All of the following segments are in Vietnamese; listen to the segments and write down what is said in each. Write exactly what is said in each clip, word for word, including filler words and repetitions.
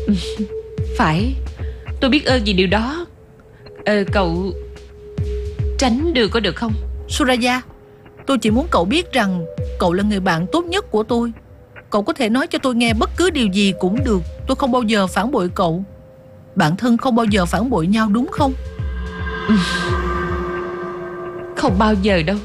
Phải, tôi biết ơn vì điều đó. Ờ, cậu tránh đường có được không? Suraya, tôi chỉ muốn cậu biết rằng cậu là người bạn tốt nhất của tôi. Cậu có thể nói cho tôi nghe bất cứ điều gì cũng được. Tôi không bao giờ phản bội cậu. Bạn thân không bao giờ phản bội nhau, đúng không? Không bao giờ đâu.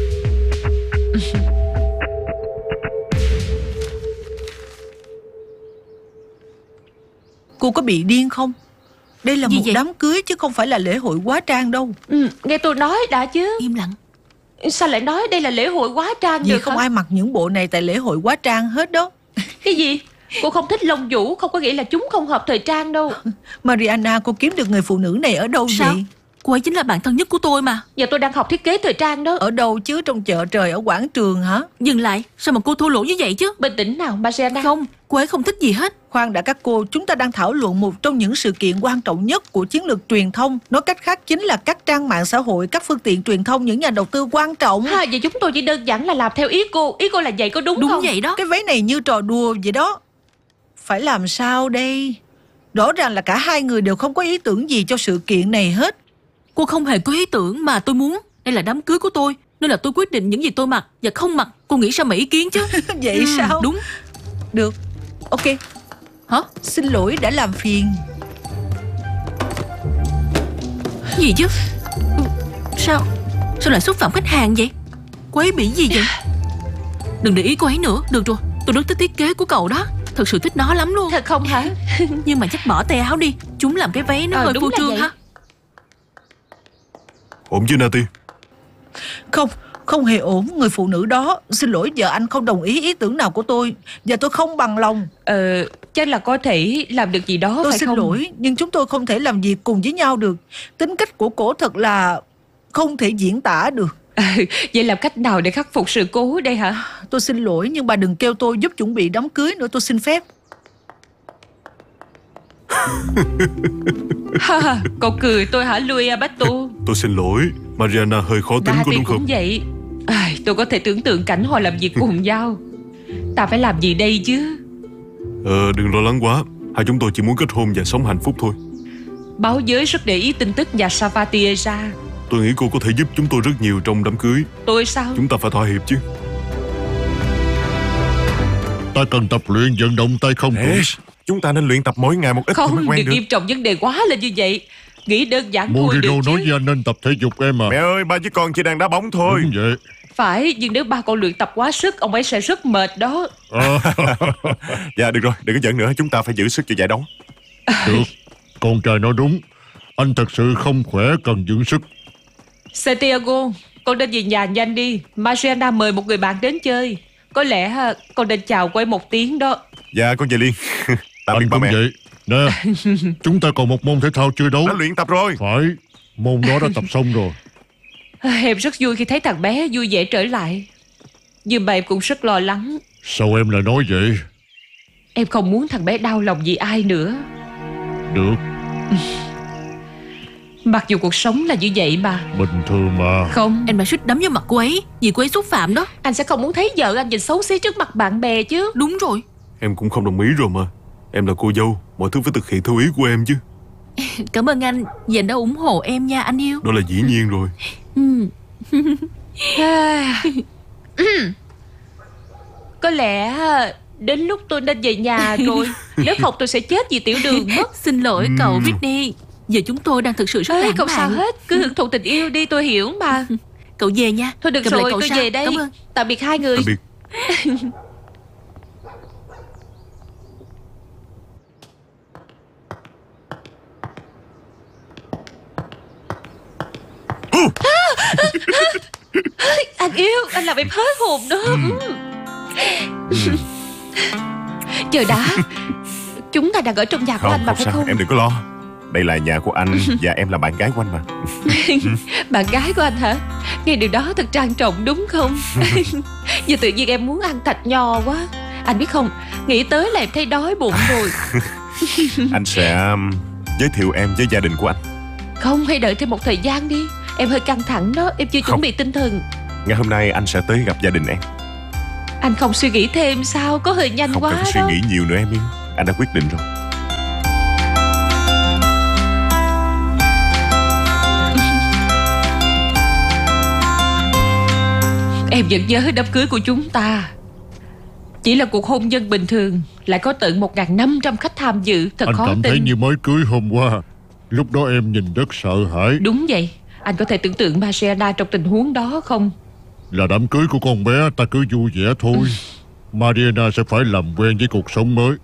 Cô có bị điên không? Đây là Gì một vậy? đám cưới chứ không phải là lễ hội hóa trang đâu. ừ, Nghe tôi nói đã chứ. Im lặng. Sao lại nói đây là lễ hội hóa trang Vì được không hả? ai mặc những bộ này tại lễ hội hóa trang hết đó. Cái gì? Cô không thích lông vũ không có nghĩa là chúng không hợp thời trang đâu. Mariana, cô kiếm được người phụ nữ này ở đâu Sao? vậy? Cô ấy chính là bạn thân nhất của tôi mà. Giờ tôi đang học thiết kế thời trang đó. Ở đâu chứ, trong chợ trời, ở quảng trường hả? Dừng lại, sao mà cô thô lỗ như vậy chứ? Bình tĩnh nào Mariana. Không, cô ấy không thích gì hết. Khoan đã các cô, chúng ta đang thảo luận một trong những sự kiện quan trọng nhất của chiến lược truyền thông. Nói cách khác chính là các trang mạng xã hội, các phương tiện truyền thông, những nhà đầu tư quan trọng. Ha, vậy chúng tôi chỉ đơn giản là làm theo ý cô. Ý cô là vậy có đúng, Đúng không? vậy đó. Cái váy này như trò đùa vậy đó. Phải làm sao đây? Rõ ràng là cả hai người đều không có ý tưởng gì cho sự kiện này hết. Cô không hề có ý tưởng mà tôi muốn. Đây là đám cưới của tôi, nên là tôi quyết định những gì tôi mặc và không mặc. Cô nghĩ sao mà ý kiến chứ? Vậy Ừ, sao? Đúng. Được, ok. Hả? Xin lỗi đã làm phiền. Gì chứ? Ừ, Sao? Sao lại xúc phạm khách hàng vậy? Cô ấy bị gì vậy? Đừng để ý cô ấy nữa. Được rồi, tôi rất thích thiết kế của cậu đó. Thật sự thích nó lắm luôn. Thật không hả? Nhưng mà chắc bỏ tay áo đi. Chúng làm cái váy nó Ờ, hơi đúng phô là trương vậy. ha. Ổn chứ Nati? Không, không hề ổn. Người phụ nữ đó, xin lỗi, vợ anh không đồng ý ý tưởng nào của tôi. Và tôi không bằng lòng. Ờ, chắc là có thể làm được gì đó Tôi phải xin không? lỗi, nhưng chúng tôi không thể làm việc cùng với nhau được. Tính cách của cổ thật là không thể diễn tả được. Ờ, vậy làm cách nào để khắc phục sự cố đây hả? Tôi xin lỗi, nhưng bà đừng kêu tôi giúp chuẩn bị đám cưới nữa, tôi xin phép. Ha, ha, cậu cười tôi hả Louis Abato? Tôi xin lỗi, Mariana hơi khó tính Ta có thì đúng cũng không? vậy. À, tôi có thể tưởng tượng cảnh họ làm việc cùng nhau. Ta phải làm gì đây chứ? Ờ, đừng lo lắng quá. Hai chúng tôi chỉ muốn kết hôn và sống hạnh phúc thôi. Báo giới rất để ý tin tức nhà Savatiera. Tôi nghĩ cô có thể giúp chúng tôi rất nhiều trong đám cưới. Tôi sao? Chúng ta phải thỏa hiệp chứ. Ta cần tập luyện vận động tay không cũng. Chúng ta nên luyện tập mỗi ngày một ít Không, mới quen đừng được. nghiêm trọng vấn đề quá lên như vậy. Nghĩ đơn giản thôi được Morino chứ. nói với anh nên tập thể dục em à. Mẹ ơi, ba với con chỉ đang đá bóng thôi. Đúng vậy. Phải, nhưng nếu ba con luyện tập quá sức, ông ấy sẽ rất mệt đó. À, Dạ được rồi, đừng có giận nữa. Chúng ta phải giữ sức cho giải đấu. được. Con trai nói đúng. Anh thật sự không khỏe, cần dưỡng sức. Santiago, con nên về nhà nhanh đi. Mariana mời một người bạn đến chơi. Có lẽ ha, con nên chào cô ấy một tiếng đó. Dạ con về liền. Tạm biệt Anh ba cũng mẹ. vậy. Nè, chúng ta còn một môn thể thao chưa đấu. Đã luyện tập rồi. Phải, môn đó đã tập xong rồi. Em rất vui khi thấy thằng bé vui vẻ trở lại. Nhưng mà em cũng rất lo lắng. Sao em lại nói vậy? Em không muốn thằng bé đau lòng vì ai nữa. Được, Mặc dù cuộc sống là như vậy mà. bình thường mà. Không, Anh mà suýt đấm vô mặt cô ấy vì cô ấy xúc phạm đó. anh sẽ không muốn thấy vợ anh nhìn xấu xí trước mặt bạn bè chứ. Đúng rồi. Em cũng không đồng ý rồi mà. Em là cô dâu, mọi thứ phải thực hiện theo ý của em chứ. Cảm ơn anh vì anh đã ủng hộ em nha anh yêu. Đó là dĩ nhiên rồi. Ừ. À. Có lẽ đến lúc tôi nên về nhà rồi. Nếu không tôi sẽ chết vì tiểu đường mất. Xin lỗi cậu Whitney. Giờ chúng tôi đang thực sự rất Ê, lãng không sao mạn. hết. Cứ hưởng thụ tình yêu đi, tôi hiểu mà. Cậu về nha. Thôi được Gặp lại rồi, cậu tôi sau. về đây. Cảm ơn. Tạm biệt hai người. Tạm biệt. Anh yêu, anh làm em hết hồn đó. Ừ. Chờ đã. Chúng ta đang ở trong nhà của Không, anh mà không phải sao, không? em đừng có lo. Đây là nhà của anh và em là bạn gái của anh mà. Bạn gái của anh hả? Nghe điều đó thật trang trọng đúng không? Giờ tự nhiên em muốn ăn thạch nho quá. Anh biết không, nghĩ tới là em thấy đói bụng rồi. Anh sẽ um, giới thiệu em với gia đình của anh. Không, hay đợi thêm một thời gian đi. Em hơi căng thẳng đó, em chưa chuẩn Không. bị tinh thần. Ngày hôm nay anh sẽ tới gặp gia đình em. Anh không suy nghĩ thêm sao? Có hơi nhanh Không quá cần suy đó. nghĩ nhiều nữa em yêu. Anh đã quyết định rồi. Em vẫn nhớ đám cưới của chúng ta. Chỉ là cuộc hôn nhân bình thường, lại có tận một nghìn năm trăm khách tham dự. Thật Anh khó cảm tin. thấy như mới cưới hôm qua. Lúc đó em nhìn rất sợ hãi. Đúng vậy. Anh có thể tưởng tượng Mariana trong tình huống đó không? Là đám cưới của con bé, ta cứ vui vẻ thôi. Mariana sẽ phải làm quen với cuộc sống mới.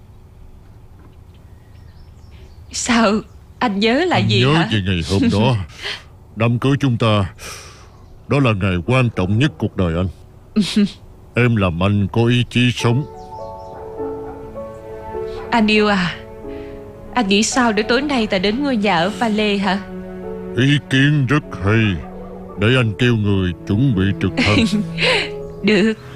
Sao? Anh nhớ là Anh gì nhớ hả? về ngày hôm đó. Đám cưới chúng ta, đó là ngày quan trọng nhất cuộc đời anh. Em làm anh có ý chí sống. Anh yêu à, anh nghĩ sao để tối nay ta đến ngôi nhà ở Palais hả? Ý kiến rất hay. Để anh kêu người chuẩn bị trực thăng. Được.